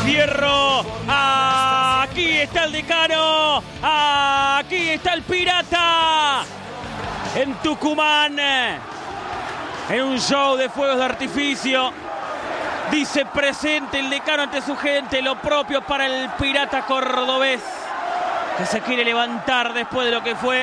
Fierro. Aquí está el Decano. Aquí está el Pirata. En Tucumán. En un show de fuegos de artificio. Dice presente el Decano ante su gente. Lo propio para el Pirata cordobés, que se quiere levantar después de lo que fue,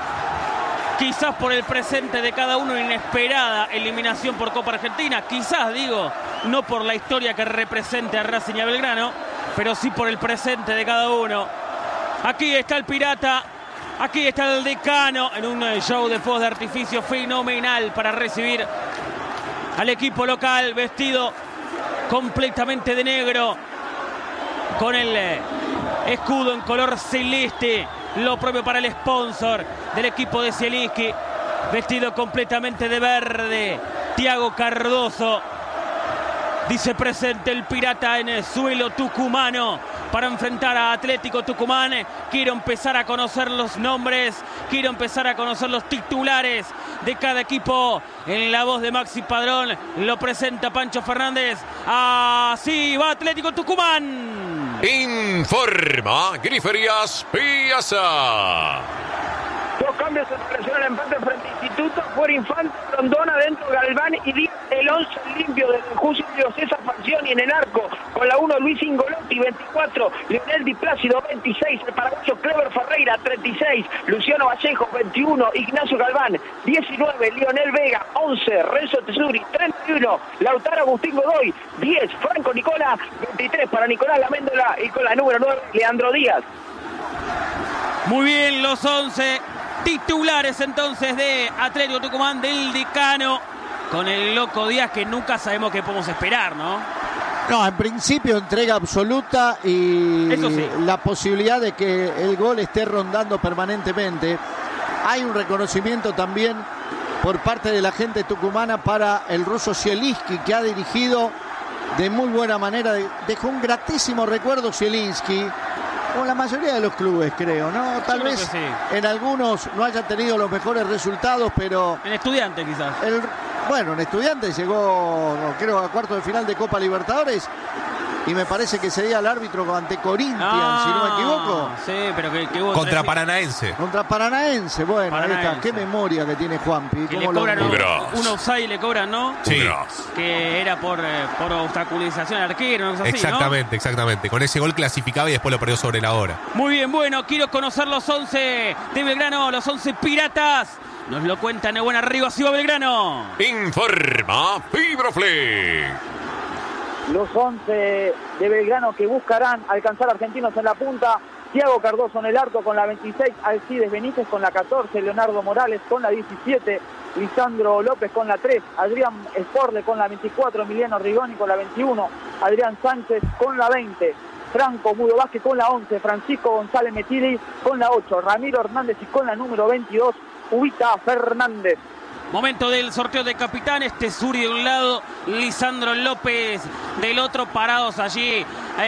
quizás por el presente de cada uno, inesperada eliminación por Copa Argentina. Quizás, digo, no por la historia que represente a Racing y a Belgrano, pero sí por el presente de cada uno. Aquí está el Pirata, aquí está el Decano, en un show de fuegos de artificio fenomenal para recibir al equipo local, vestido completamente de negro, con el escudo en color celeste, lo propio para el sponsor del equipo de Zielinski, vestido completamente de verde, Thiago Cardoso. Dice presente el Pirata en el suelo tucumano para enfrentar a Atlético Tucumán. Quiero empezar a conocer los nombres, quiero empezar a conocer los titulares de cada equipo. En la voz de Maxi Padrón lo presenta Pancho Fernández. Así va Atlético Tucumán. Informa Griferías Piazza. Dos cambios en relación al empate frente a Instituto. Fuera Infante, Rondona, dentro Galván y Díaz. El 11 limpio de Julio César Falcioni en el arco. Con la 1 Luis Ingolotti, 24. Leonel Di Plácido, 26. El paraguayo Clever Ferreira, 36. Luciano Vallejo, 21. Ignacio Galván, 19. Lionel Vega, 11. Renzo Tesuri, 31. Lautaro Agustín Godoy, 10. Franco Nicola, 23. Para Nicolás Laméndola y con la número 9, Leandro Díaz. Muy bien, los 11 titulares entonces de Atlético Tucumán, del Decano, con el Loco Díaz, que nunca sabemos qué podemos esperar, ¿no? No, en principio entrega absoluta y eso sí, la posibilidad de que el gol esté rondando permanentemente. Hay un reconocimiento también por parte de la gente tucumana para el ruso Zielinski, que ha dirigido de muy buena manera. Dejó un gratísimo recuerdo Zielinski, como la mayoría de los clubes, creo, ¿no? Tal vez sí, en algunos no hayan tenido los mejores resultados, pero en Estudiantes quizás. Bueno, en Estudiantes llegó, creo, a cuartos de final de Copa Libertadores. Y me parece que sería el árbitro ante Corinthians, si no me equivoco. Sí, pero que hubo contra Paranaense. Contra Paranaense, bueno, Paranaense. Ahí está. Qué memoria que tiene Juanpi. Que le ¿Cómo cobran lo- un offside, le cobran, ¿no? Sí. Que era por obstaculización al arquero, ¿no? Así, Exactamente, ¿no? exactamente. Con ese gol clasificaba y después lo perdió sobre la hora. Muy bien, bueno, quiero conocer los 11 de Belgrano, los 11 Piratas. Nos lo cuentan de buen arriba, así va Belgrano. Informa Fibroflex. Los 11 de Belgrano que buscarán alcanzar a Argentinos en la punta. Thiago Cardoso en el arco con la 26, Alcides Benítez con la 14, Leonardo Morales con la 17, Lisandro López con la 3, Adrián Escorde con la 24, Emiliano Rigoni con la 21, Adrián Sánchez con la 20, Franco Mudo Vázquez con la 11, Francisco González Metili con la 8, Ramiro Hernández y con la número 22, Ubita Fernández. Momento del sorteo de capitanes, Tesuri de un lado, Lisandro López del otro, parados allí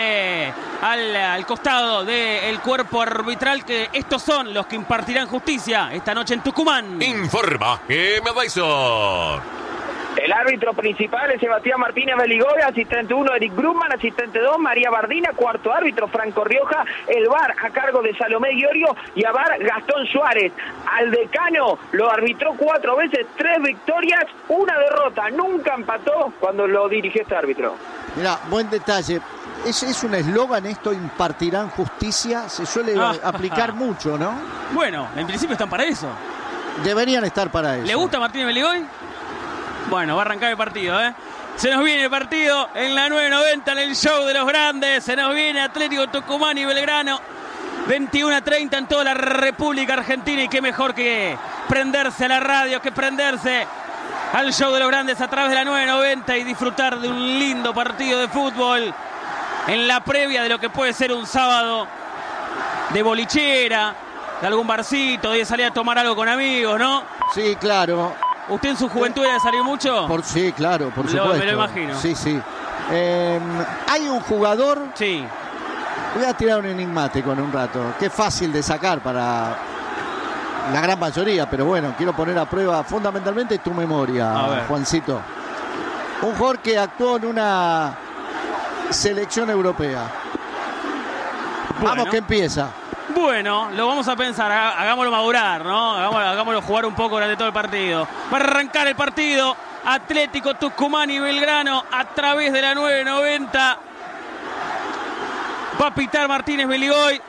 al costado del cuerpo arbitral, que estos son los que impartirán justicia esta noche en Tucumán. Informa M. Dyson. El árbitro principal es Sebastián Martínez Beligoy, asistente 1 Eric Brumman, asistente 2 María Bardina, cuarto árbitro Franco Rioja, el VAR a cargo de Salomé Giorio y a VAR Gastón Suárez. Al Decano lo arbitró 4 veces, 3 victorias, 1 derrota, nunca empató cuando lo dirigió este árbitro. Mirá, buen detalle. Es un eslogan esto, impartirán justicia, se suele aplicar mucho, ¿no? Bueno, en principio están para eso. Deberían estar para eso. ¿Le gusta Martínez Beligoy? Bueno, va a arrancar el partido, ¿eh? Se nos viene el partido en la 990, en el show de los grandes. Se nos viene Atlético Tucumán y Belgrano. 21:30 en toda la República Argentina. Y qué mejor que prenderse a la radio, que prenderse al show de los grandes a través de la 990 y disfrutar de un lindo partido de fútbol en la previa de lo que puede ser un sábado de bolichera, de algún barcito, de salir a tomar algo con amigos, ¿no? Sí, claro. ¿Usted en su juventud era de salir mucho? Sí, claro, por supuesto. Me lo imagino. Sí, sí. Hay un jugador... Sí. Voy a tirar un enigmático en un rato, que es fácil de sacar para la gran mayoría, pero bueno, quiero poner a prueba fundamentalmente tu memoria, Juancito. Un jugador que actuó en una selección europea. Bueno. Vamos que empieza. Bueno, lo vamos a pensar, hagámoslo madurar, ¿no? Hagámoslo jugar un poco durante todo el partido. Va a arrancar el partido. Atlético Tucumán y Belgrano a través de la 990. Va a pitar Martínez Beligoy.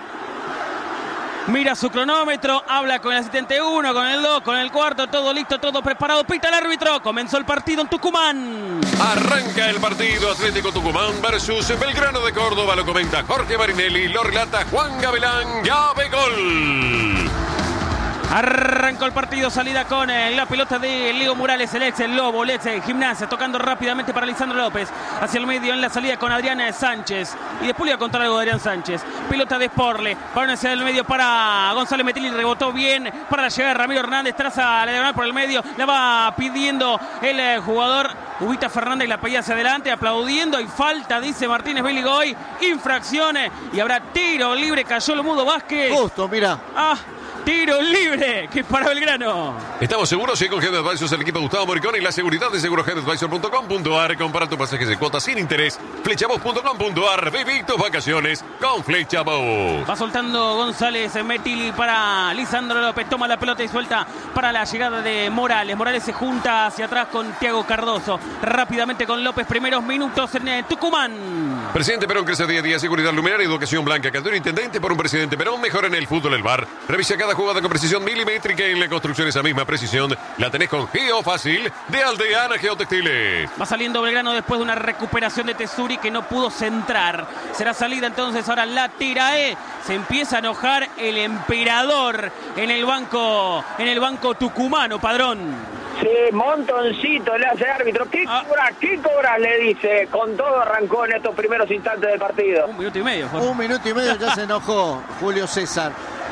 Mira su cronómetro, habla con el asistente 1, con el 2, con el cuarto, todo listo, todo preparado. Pita el árbitro, comenzó el partido en Tucumán. Arranca el partido Atlético Tucumán versus Belgrano de Córdoba. Lo comenta Jorge Marinelli, lo relata Juan Gavilán. ¡Llave gol! Arrancó el partido, salida con la pelota de Leo Morales, el Lobo, Gimnasia, tocando rápidamente para Lisandro López. Hacia el medio en la salida con Adrián Sánchez. Y después le voy a contar algo de Adrián Sánchez. Pelota de Sporle, balón hacia el medio para González Metelli, rebotó bien para la llegada de Ramiro Hernández, traza la diagonal por el medio, la va pidiendo el jugador Ubita Fernández, la pedía hacia adelante, aplaudiendo, y falta, dice Martínez Beligoy, infracciones, y habrá tiro libre, cayó el Mudo Vázquez. Justo, mira. Tiro libre, que es para Belgrano. Estamos seguros que con Head Advisors, el equipo de Gustavo Moricón y la seguridad de seguroheadadvisor.com.ar. Compara tu pasajes de cuotas sin interés. Flechabos.com.ar. Viví tus vacaciones con Flechabos. Va soltando González Metelli para Lisandro López. Toma la pelota y suelta para la llegada de Morales. Morales se junta hacia atrás con Thiago Cardoso. Rápidamente con López. Primeros minutos en Tucumán. Presidente Perón crece día a día. Seguridad Luminaria, educación blanca. Candidato intendente por un presidente Perón. Mejor en el fútbol, el bar. Revisa cada jugada con precisión milimétrica. En la construcción esa misma precisión la tenés con Geofácil de Aldeana Geotextiles. Va saliendo Belgrano después de una recuperación de Tesuri que no pudo centrar. Será salida entonces ahora la Tirae. Se empieza a enojar el emperador en el banco tucumano, Padrón. Sí, montoncito le hace el árbitro. ¿Qué cobras? ¿Qué cobras? Le dice. Con todo arrancó en estos primeros instantes del partido. 1 minuto y medio, Jorge. 1 minuto y medio ya se enojó Julio César.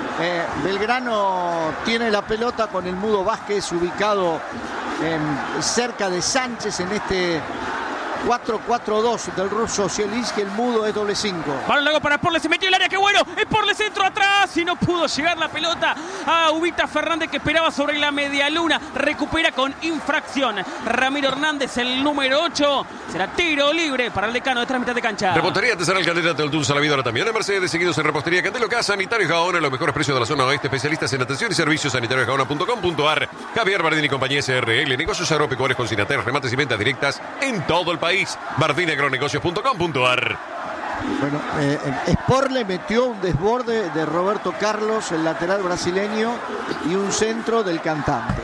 Belgrano tiene la pelota con el Mudo Vázquez ubicado cerca de Sánchez en este 4-4-2 del ruso Zielinski. El Mudo es doble 5. Balón largo para Sporle, se metió en el área, qué bueno. Sporle centro atrás y no pudo llegar la pelota a Ubita Fernández, que esperaba sobre la media luna. Recupera con infracción Ramiro Hernández, el número 8. Será tiro libre para el decano de mitad de cancha. Repostería Artesanal Candela del Dulce a la Vida ahora también en Mercedes, seguidos en Repostería Candelo Casa, Sanitario Jaona, los mejores precios de la zona oeste, especialistas en atención y servicios, sanitariojaona.com.ar. Javier Bardini y compañía SRL, negocios agropecuarios con Sinater, remates y ventas directas en todo el país. Bardiniagronegocios.com.ar. Bueno, Sporle metió un desborde de Roberto Carlos, el lateral brasileño, y un centro del cantante.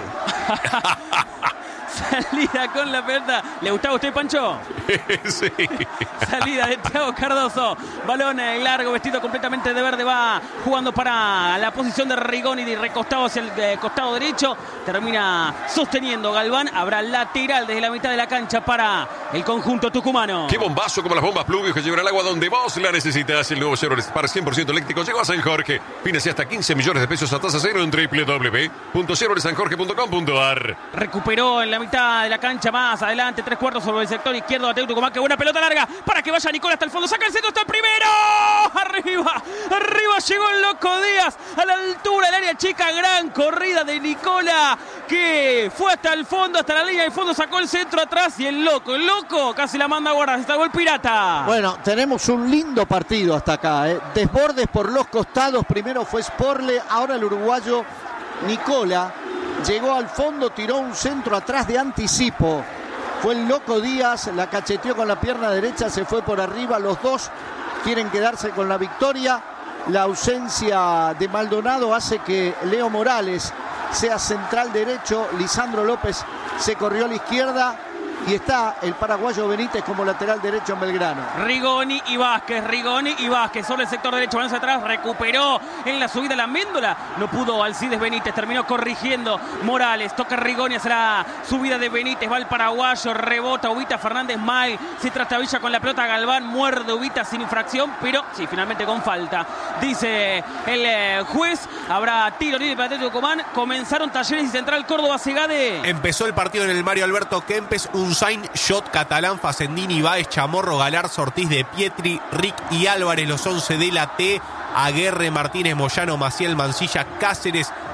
Salida con la pelota. ¿Le gustaba a usted, Pancho? Sí. Salida de Thiago Cardoso. Balón largo, vestido completamente de verde. Va jugando para la posición de Rigoni, recostado hacia el costado derecho. Termina sosteniendo Galván. Habrá lateral desde la mitad de la cancha para el conjunto tucumano. Qué bombazo, como las bombas Pluvius que llevan el agua donde vos la necesitas. El nuevo Chevrolet Spark 100% eléctrico llegó a San Jorge. Financia hasta 15 millones de pesos a tasa cero en www.chevroletsanjorge.com.ar. Recuperó en la mitad de la cancha, más adelante, 3/4 sobre el sector izquierdo de Atlético Tucumán. Qué buena pelota larga para que vaya Nicola hasta el fondo. Saca el centro, está el primero. Arriba llegó el Loco Díaz a la altura del área chica. Gran corrida de Nicola, que fue hasta el fondo, hasta la línea de fondo, sacó el centro atrás y el loco casi la manda a guardar. Se salvó el Pirata. Bueno, tenemos un lindo partido hasta acá. Desbordes por los costados. Primero fue Sporle, ahora el uruguayo Nicola. Llegó al fondo, tiró un centro atrás de anticipo. Fue el Loco Díaz, la cacheteó con la pierna derecha, se fue por arriba. Los dos quieren quedarse con la victoria. La ausencia de Maldonado hace que Leo Morales sea central derecho. Lisandro López se corrió a la izquierda. Y está el paraguayo Benítez como lateral derecho en Belgrano. Rigoni y Vázquez sobre el sector derecho, avanza atrás, recuperó en la subida la Méndola, no pudo Alcides Benítez, terminó corrigiendo Morales, toca Rigoni hacia la subida de Benítez, va el paraguayo, rebota Ubita Fernández mal, se trastabilla con la pelota Galván, muerde Ubita sin infracción, pero sí, finalmente con falta. Dice el juez, habrá tiro libre para Atlético Tucumán. Comenzaron Talleres y Central Córdoba Segade. Empezó el partido en el Mario Alberto Kempes, Unzain, Shot, Catalán, Facendini, Báez, Chamorro, Galarza, Ortiz de Pietri, Rick y Álvarez, los 11 de la T, Aguerre, Martínez, Moyano, Maciel, Mancilla, Cáceres,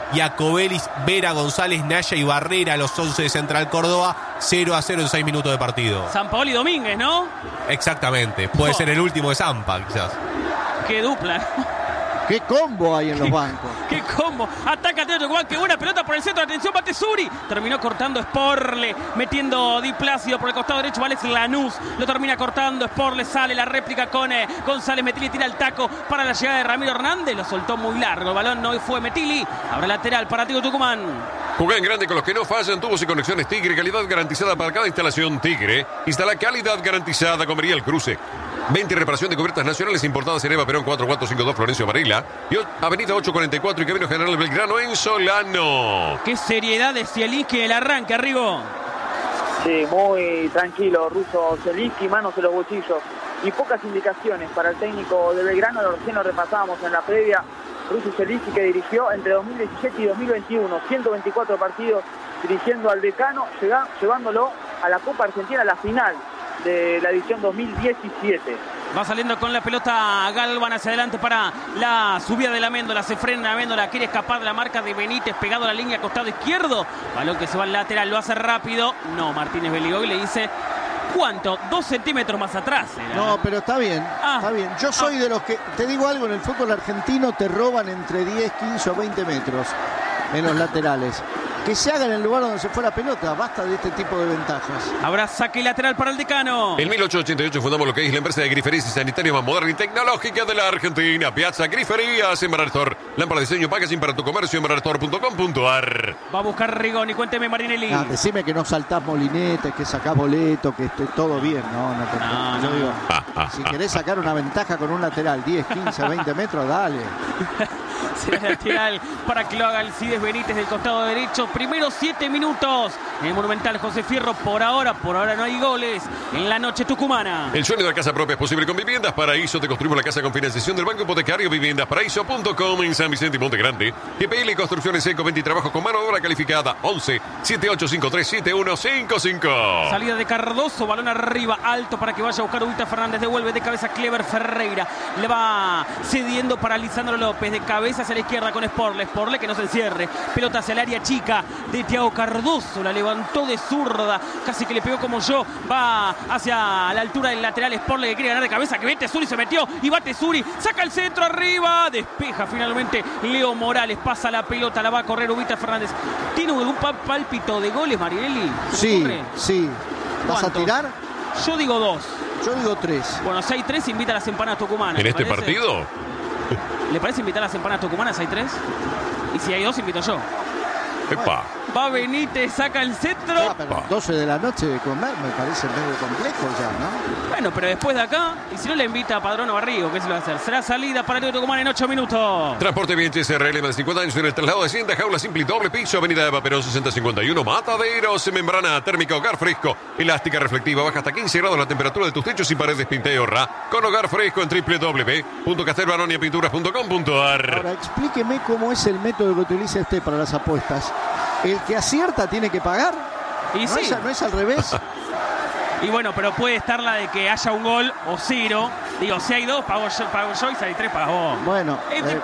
Iacobelis, Vera, González, Naya y Barrera, los 11 de Central Córdoba. 0-0 en 6 minutos de partido. Sampaoli Domínguez, ¿no? Exactamente. Puede ser el último de Zampa, quizás. Qué dupla. Qué combo hay en los bancos. Qué combo. Ataca Atlético Tucumán. Qué buena pelota por el centro. Atención, bate Suri. Terminó cortando Sporle. Metiendo Di Plácido por el costado derecho. Alex Lanús. Lo termina cortando. Sporle sale. La réplica con González. Metili tira el taco para la llegada de Ramiro Hernández. Lo soltó muy largo. El balón no fue Metili. Ahora lateral para Atlético Tucumán. Jugá en grande con los que no fallan. Tubos y conexiones Tigre. Calidad garantizada para cada instalación Tigre. Instala calidad garantizada con María el Cruce. 20 reparación de cubiertas nacionales importadas en Eva Perón 4452 Florencio Varela y Avenida 844 y Camino General Belgrano en Solano. Qué seriedad de Zielinski el arranque, Arrigo. Sí, muy tranquilo, Russo Zielinski, manos en los bolsillos y pocas indicaciones para el técnico de Belgrano. Recién lo repasábamos en la previa. Russo Zielinski, que dirigió entre 2017 y 2021 124 partidos dirigiendo al Decano, llevándolo a la Copa Argentina, a la final de la edición 2017. Va saliendo con la pelota Galván hacia adelante para la subida de la Méndola. Se frena la Méndola, quiere escapar de la marca de Benítez, pegado a la línea costado izquierdo. Balón que se va al lateral, lo hace rápido. No, Martínez Beligoy le dice... ¿Cuánto? 2 centímetros más atrás era. No, pero está bien, está bien. Yo soy de los que, te digo algo, en el fútbol argentino te roban entre 10, 15 o 20 metros en los laterales. Que se haga en el lugar donde se fue la pelota. Basta de este tipo de ventajas. Habrá saque lateral para el Decano. En 1888 fundamos lo que es la empresa de griferías y sanitarios más moderna y tecnológica de la Argentina. Piazza Griferías en Maraltor. Lámpara de diseño, packaging para tu comercio en maraltor.com.ar. Va a buscar Rigoni. Cuénteme, Marinelli. Decime que no saltás molinetes, que sacás boleto, que esté todo bien. Yo digo, si querés sacar una ventaja con un lateral 10, 15, 20 metros, dale. Será lateral para que lo haga Alcides Benítez del costado derecho. Primero 7 minutos en el Monumental José Fierro. Por ahora no hay goles en la noche tucumana. El sueño de la casa propia es posible con Viviendas Paraíso. Te construimos la casa con financiación del Banco Hipotecario. Viviendasparaíso.com en San Vicente y Monte Grande. GPL Construcciones Eco 20 y trabajo con mano de obra calificada. 11 7853 7155. Salida de Cardoso, balón arriba, alto para que vaya a buscar Ubita Fernández. Devuelve de cabeza Clever Ferreira. Le va cediendo para Lisandro López. De cabeza hacia la izquierda con Sporle que no se encierre. Pelota hacia el área chica de Thiago Cardoso. La levantó de zurda. Casi que le pegó como yo. Va hacia la altura del lateral Sporle, que quiere ganar de cabeza. Que vete Suri, se metió y bate Suri. Saca el centro arriba. Despeja finalmente Leo Morales. Pasa la pelota. La va a correr Ubita Fernández. ¿Tiene algún pálpito de goles, Marinelli? Sí. ¿Vas a tirar? Yo digo 2. Yo digo 3. Bueno, si hay 3, invita a las empanadas tucumanas. ¿En este partido? ¿Le parece invitar a las empanadas tucumanas? ¿Hay 3? Y si hay 2, invito yo. Epa. Va Benítez, saca el centro. Ya, pero 12 de la noche de comer me parece medio complejo ya, ¿no? Bueno, pero después de acá, y si no le invita a Padrón o Barrigo, ¿qué se lo va a hacer? Será salida para el Tucumán en 8 minutos. Transporte Bien SRL, más de 50 años en el traslado de Hacienda, jaula simple y doble piso, avenida Eva Perón 6051, Mataderos, membrana térmica, hogar fresco, elástica reflectiva, baja hasta 15 grados la temperatura de tus techos y paredes, pinta y ahorra, con hogar fresco en www.castelbanoniapinturas.com.ar. Ahora, explíqueme cómo es el método que utiliza usted para las apuestas. ¿El que acierta tiene que pagar? Y sí. ¿No es al revés? Y bueno, pero puede estar la de que haya un gol o 0. Digo, si hay 2, pago yo, y si hay 3, pago vos. Bueno,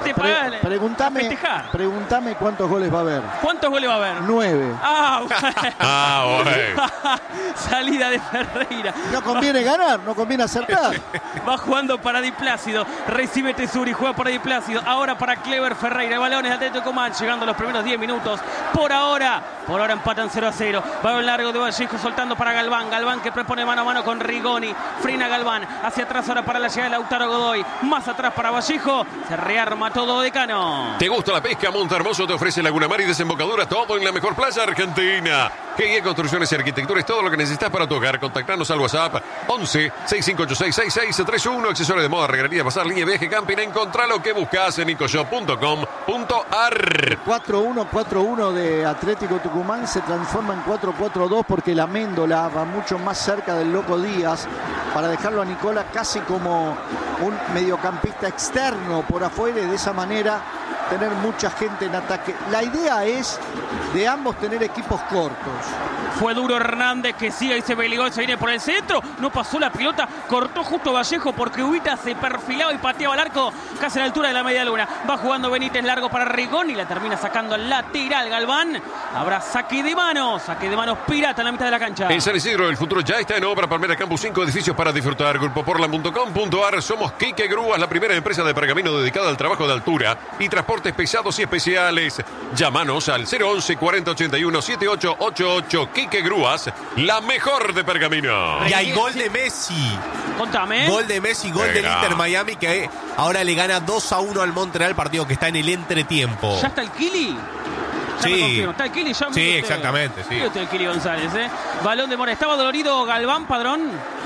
pregúntame cuántos goles va a haber. ¿Cuántos goles va a haber? 9. Bueno. Salida de Ferreira. No conviene ganar, no conviene acertar. Va jugando para Di Plácido. Recibe Tesuri, juega para Di Plácido. Ahora para Clever Ferreira. El balón es Atlético Tucumán, llegando a los primeros 10 minutos. Por ahora empatan 0-0. Balón largo de Vallejo, soltando para Galván. Galván que propone mano a mano con Rigoni. Frena Galván. Hacia atrás ahora para la llegada de Lautaro Godoy. Más atrás para Vallejo. Se rearma todo Decano. ¿Te gusta la pesca? Monte Hermoso te ofrece Laguna Mar y desembocadura. Todo en la mejor playa argentina. GIE Construcciones y Arquitectura es todo lo que necesitas para tu hogar. Contactanos al WhatsApp 11 6586 6631. Accesorios de moda, regalía, pasar, línea, viaje, camping. Encontrá lo que buscas en ecoshop.com.ar. 4-1-4-1 de Atlético Tucumán se transforma en 4-4-2 porque la Méndola va mucho más cerca del Loco Díaz para dejarlo a Nicola casi como un mediocampista externo por afuera y de esa manera tener mucha gente en ataque. La idea es de ambos tener equipos cortos. Fue duro Hernández, que sigue, dice Beligoy, se viene por el centro. No pasó la pelota, cortó justo Vallejo porque Ubita se perfilaba y pateaba al arco casi a la altura de la media luna. Va jugando Benítez largo para Rigoni, la termina sacando al lateral Galván. Habrá saque de manos Pirata en la mitad de la cancha. En San Isidro el futuro ya está en obra. Palmera Campus, 5 edificios para disfrutar. Grupoportland.com.ar. Somos Quique Grúas, la primera empresa de pergamino dedicada al trabajo de altura y transportes pesados y especiales. Llámanos al 011 40 81 7888. Quique Grúas, la mejor de pergamino. Y hay gol de Messi. Contame. Gol de Messi, gol del Inter Miami, que ahora le gana 2-1 al Montreal, partido que está en el entretiempo. ¿Ya está el Kili? Sí. ¿Está el Kili? Sí, exactamente, sí. El Kili González, Balón de Mora. ¿Estaba dolorido Galván, Padrón?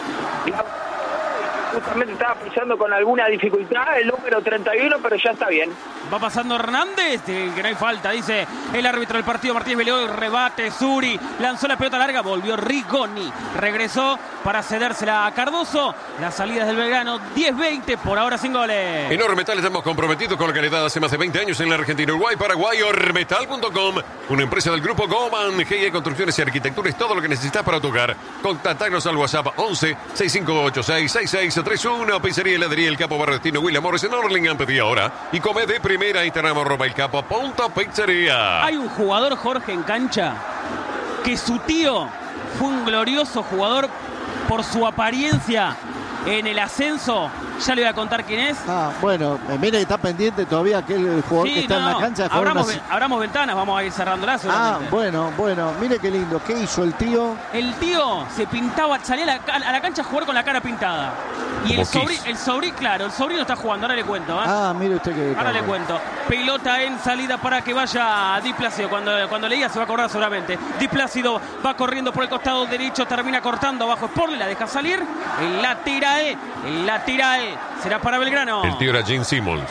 Justamente estaba pisando con alguna dificultad el número 31, pero ya está bien. Va pasando Hernández, que no hay falta, dice el árbitro del partido Martínez Beligoy. Rebate Zuri, lanzó la pelota larga, volvió Rigoni, regresó para cedérsela a Cardoso. Las salidas del Belgrano 10-20, por ahora sin goles. En Ormetal estamos comprometidos con la calidad hace más de 20 años en la Argentina, Uruguay, Paraguay. Ormetal.com, una empresa del grupo Goman, GIE Construcciones y Arquitectura, es todo lo que necesitas para tu hogar. Contactanos al WhatsApp 11 6586 6631. Pizzería y heladería El Capo Barrestino, William Morris en Orlingham. Pedí ahora y come de primera. Instagram @elcapo.pizzería. Hay un jugador, Jorge, en cancha que su tío fue un glorioso jugador por su apariencia en el ascenso. Ya le voy a contar quién es. Bueno, mire que está pendiente todavía aquel jugador que está en la cancha. Abramos ventanas, vamos a ir cerrándolas. Bueno, mire qué lindo. ¿Qué hizo el tío? El tío se pintaba, salía a la cancha a jugar con la cara pintada. Y el sobrino está jugando, ahora le cuento. Mire usted que... Ahora le cuento. Pelota en salida para que vaya Di Plácido. Cuando leía se va a acordar seguramente. Di Plácido va corriendo por el costado derecho, termina cortando abajo Sporle, la deja salir. El lateral será para Belgrano. El tío era Gene Simmons.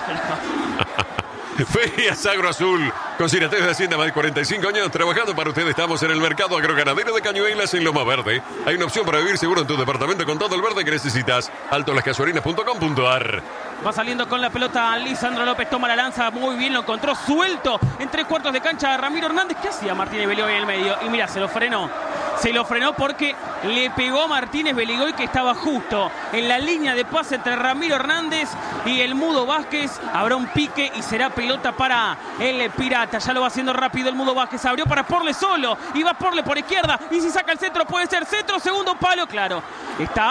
Ferias Agro Azul, con Sinates de Hacienda, más de 45 años trabajando para ustedes. Estamos en el mercado agroganadero de Cañuelas en Loma Verde. Hay una opción para vivir seguro en tu departamento con todo el verde que necesitas. altolascasuarinas.com.ar. Va saliendo con la pelota Lisandro López, toma la lanza, muy bien, lo encontró suelto en 3/4 de cancha a Ramiro Hernández. ¿Qué hacía Martínez Beligoy en el medio? Y mira, se lo frenó porque le pegó a Martínez Beligoy, que estaba justo en la línea de pase entre Ramiro Hernández y el Mudo Vázquez. Habrá un pique y será pelota para el Pirata. Ya lo va haciendo rápido el Mudo Vázquez. Abrió para Sporle solo. Y va Sporle por izquierda. Y si saca el centro puede ser centro, segundo palo. Claro, está...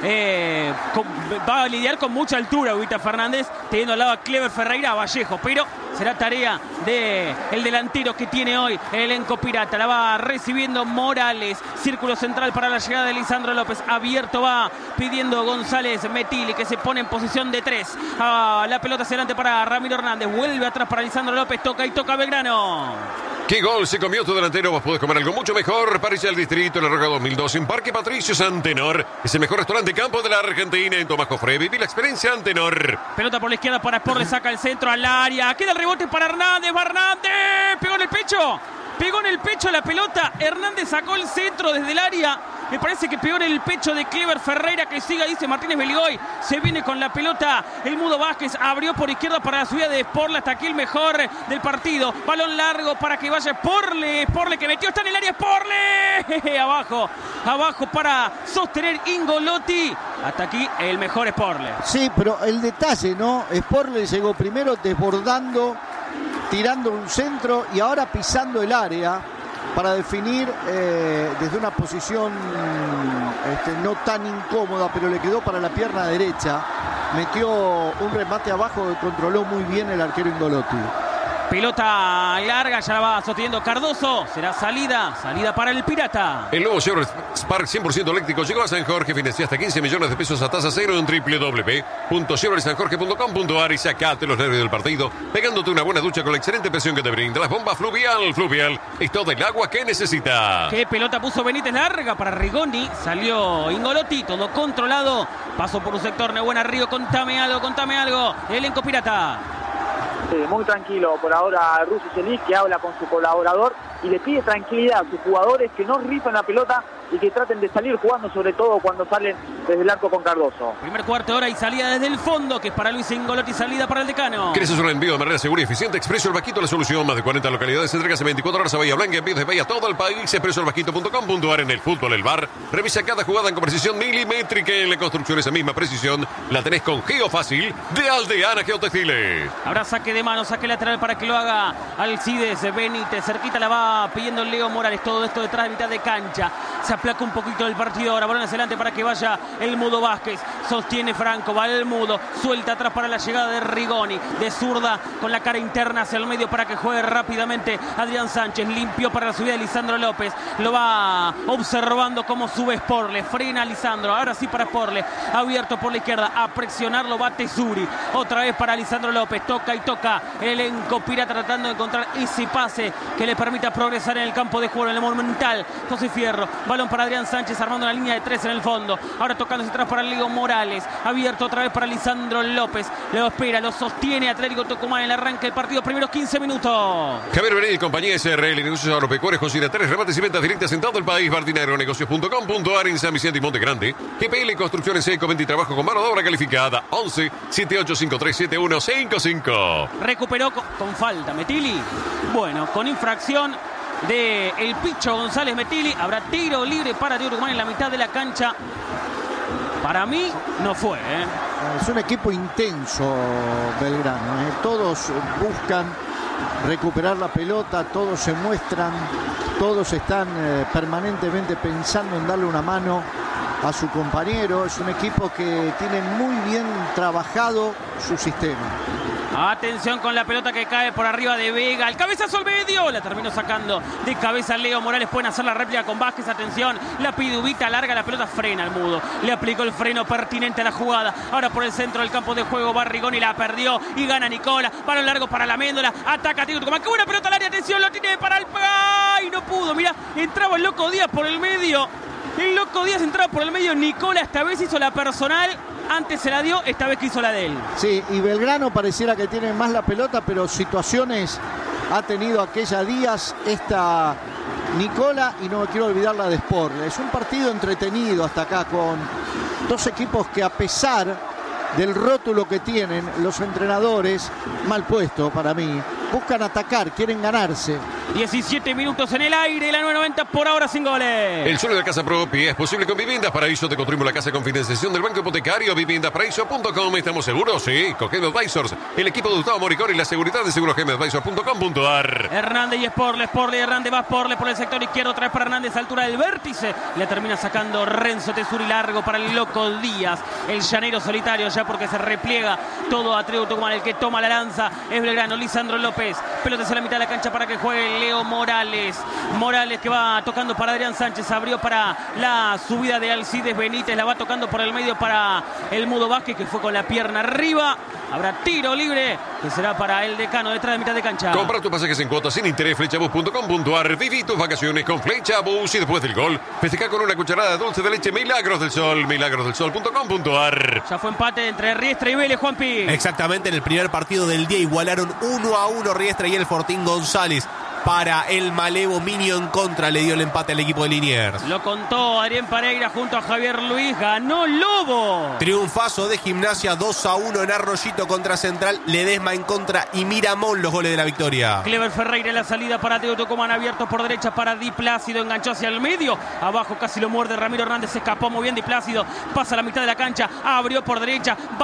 va a lidiar con mucha altura Ubita Fernández, teniendo al lado a Clever Ferreira, a Vallejo, pero será tarea del delantero que tiene hoy el elenco Pirata. La va recibiendo Morales, círculo central para la llegada de Lisandro López, abierto va pidiendo González Metili, que se pone en posición de 3. La pelota hacia adelante para Ramiro Hernández, vuelve atrás para Lisandro López, toca Belgrano. ¿Qué gol se comió tu delantero? Vos podés comer algo mucho mejor. Parece al Distrito, en la Roca 2002, en Parque Patricio Santenor. Es el mejor restaurante campo de la Argentina. En Tomás Jofre, viví la experiencia Antenor. Pelota por la izquierda para Sporle, saca el centro al área. Queda el rebote para Hernández. Va Hernández, pegó en el pecho la pelota. Hernández sacó el centro desde el área. Me parece que pegó en el pecho de Clever Ferreira, que siga, dice Martínez Beligoy. Se viene con la pelota el Mudo Vázquez. Abrió por izquierda para la subida de Sporle. Hasta aquí el mejor del partido. Balón largo para que vaya Sporle. Sporle que metió, está en el área. Sporle. Abajo para sostener Ingolotti. Hasta aquí el mejor Sporle. Sí, pero el detalle, ¿no? Sporle llegó primero desbordando, tirando un centro y ahora pisando el área para definir desde una posición no tan incómoda, pero le quedó para la pierna derecha. Metió un remate abajo que controló muy bien el arquero Ingolotti. Pelota larga, ya la va sosteniendo Cardoso. Será salida para el Pirata. El nuevo Chevrolet Spark 100% eléctrico llegó a San Jorge. Financia hasta 15 millones de pesos a tasa cero en www.chevroletsanjorge.com.ar y sacate los nervios del partido pegándote una buena ducha con la excelente presión que te brinda las bombas Fluvial. Fluvial es todo el agua que necesitas. Qué pelota puso Benítez larga para Rigoni. Salió Ingolotti, todo controlado. Pasó por un sector, Nebuena Río. Contame algo. El elenco Pirata. Sí, muy tranquilo por ahora Russo Celis, que habla con su colaborador y le pide tranquilidad a sus jugadores, que no rifan la pelota, y que traten de salir jugando, sobre todo cuando salen desde el arco con Cardoso. Primer cuarto de hora y salida desde el fondo, que es para Luis Ingolotti, salida para el Decano. ¿Quieres hacer un envío de manera segura y eficiente? Expreso El Vasquito, la solución. Más de 40 localidades, entregas en 24 horas a Bahía Blanca, envíos de Bahía a todo el país. expresoelvasquito.com.ar. En el fútbol, el VAR revisa cada jugada en precisión milimétrica. En la construcción, esa misma precisión la tenés con Geofácil de Aldeana Geotextiles. Habrá saque de mano, saque lateral para que lo haga Alcides Benítez. Cerquita la va pidiendo Leo Morales. Todo esto detrás de mitad de cancha. Se aplaca un poquito el partido ahora. Balón hacia adelante para que vaya el Mudo Vázquez. Sostiene Franco, va el Mudo. Suelta atrás para la llegada de Rigoni. De zurda con la cara interna hacia el medio para que juegue rápidamente Adrián Sánchez. Limpió para la subida de Lisandro López. Lo va observando cómo sube Sporle. Frena Lisandro. Ahora sí para Sporle. Abierto por la izquierda. A presionarlo va Tesuri. Otra vez para Lisandro López. Toca y toca el elenco pirata tratando de encontrar ese pase que le permita progresar en el campo de juego, en el Monumental. José Fierro. Balón para Adrián Sánchez armando una línea de 3 en el fondo. Ahora tocándose atrás para Leo Morales. Abierto otra vez para Lisandro López. Lo espera, lo sostiene Atlético Tucumán en el arranque del partido. Primeros 15 minutos. Javier Benet y compañía SRL, negocios agropecuarios, cocina 3, remates y ventas directas en todo el país. Bardinaeronegocios.com.ar. En San Vicente y Monte Grande. GPL Construcciones Seco, venta y trabajo con mano de obra calificada. 11 7853 7155. Recuperó con falta Metilli. Bueno, con infracción de el Picho González Metilli. Habrá tiro libre para Atlético Tucumán en la mitad de la cancha. Para mí no fue. Es un equipo intenso Belgrano. Todos buscan recuperar la pelota, todos se muestran, todos están permanentemente pensando en darle una mano a su compañero. Es un equipo que tiene muy bien trabajado su sistema. Atención con la pelota que cae por arriba de Vega. El cabezazo al medio. La terminó sacando de cabeza Leo Morales. Pueden hacer la réplica con Vázquez. Atención. La pide Ubita. Larga la pelota. Frena al Mudo. Le aplicó el freno pertinente a la jugada. Ahora por el centro del campo de juego. Barrigoni la perdió. Y gana Nicola. Para largo para la Méndola. Ataca Atlético Tucumán. ¡Qué buena pelota al área! Atención. Lo tiene para el... ¡Ay! No pudo. Mirá. Entraba el Loco Díaz por el medio. El Loco Díaz entraba por el medio. Nicola esta vez hizo la personal. Antes se la dio, esta vez quiso la de él. Sí, y Belgrano pareciera que tiene más la pelota, pero situaciones ha tenido aquella Díaz, esta Nicola, y no me quiero olvidar la de Sporle. Es un partido entretenido hasta acá, con dos equipos que, a pesar del rótulo que tienen los entrenadores, mal puesto para mí, buscan atacar, quieren ganarse. 17 minutos en el aire, la 990 por ahora sin goles. El sueño de casa propia es posible con Viviendas Paraíso. Te construimos la casa con financiación del Banco Hipotecario. Viviendasparaíso.com. ¿Estamos seguros? Sí, con Gem Advisors, el equipo de Gustavo Moricón y la seguridad de seguros gemadvisors.com.ar. Hernández y Sporle y Hernández va Sporle por el sector izquierdo, otra vez para Hernández, altura del vértice. Le termina sacando Renzo Tesuri, largo para el Loco Díaz. El llanero solitario ya porque se repliega todo Atlético Tucumán. El que toma la lanza es Belgrano, Lisandro López. Pelotas en la mitad de la cancha para que juegue Leo Morales. Morales que va tocando para Adrián Sánchez. Abrió para la subida de Alcides Benítez. La va tocando por el medio para el Mudo Vázquez, que fue con la pierna arriba. Habrá tiro libre que será para el Decano detrás de mitad de cancha. Compra tus pasajes en cuotas sin interés. Flechabus.com.ar. Viví tus vacaciones con Flechabus. Y después del gol, festeja con una cucharada de dulce de leche Milagros del Sol. Milagrosdelsol.com.ar. Ya fue empate entre Riestra y Vélez, Juanpi. Exactamente, en el primer partido del día igualaron 1-1 Riestra y el Fortín González. Para el Malevo, Minio en contra le dio el empate al equipo de Liniers. Lo contó Adrián Pereira junto a Javier Luis. Ganó Lobo. Triunfazo de Gimnasia 2-1 en Arroyito contra Central. Ledesma en contra y Miramón los goles de la victoria. Clever Ferreira en la salida para Atlético Tucumán, abierto por derecha para Di Plácido. Enganchó hacia el medio. Abajo casi lo muerde Ramiro Hernández. Se escapó muy bien Di Plácido. Pasa a la mitad de la cancha. Abrió por derecha.